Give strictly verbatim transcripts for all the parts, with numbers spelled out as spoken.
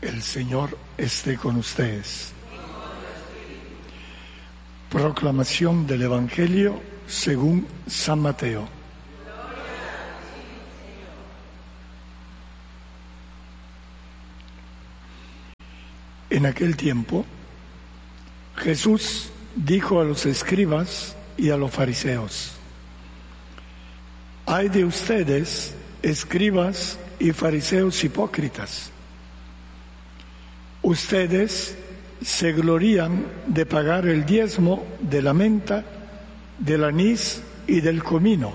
El Señor esté con ustedes. Proclamación del Evangelio según San Mateo. En aquel tiempo, Jesús dijo a los escribas y a los fariseos: «Ay de ustedes, escribas y fariseos hipócritas. Ustedes se glorían de pagar el diezmo de la menta, del anís y del comino,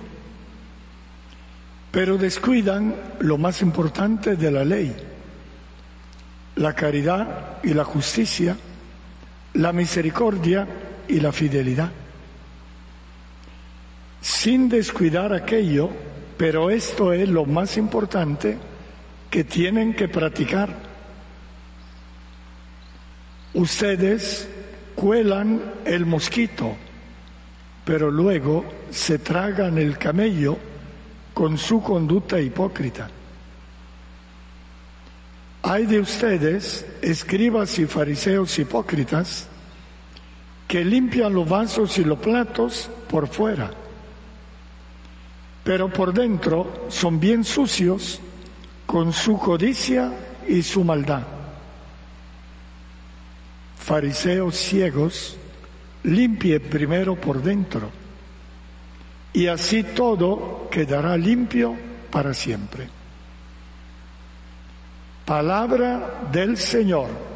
pero descuidan lo más importante de la ley: la caridad y la justicia, la misericordia y la fidelidad. Sin descuidar aquello, pero esto es lo más importante que tienen que practicar. Ustedes cuelan el mosquito, pero luego se tragan el camello con su conducta hipócrita. Ay de ustedes, escribas y fariseos hipócritas, que limpian los vasos y los platos por fuera, pero por dentro son bien sucios con su codicia y su maldad. Fariseos ciegos, limpie primero por dentro, y así todo quedará limpio para siempre». Palabra del Señor.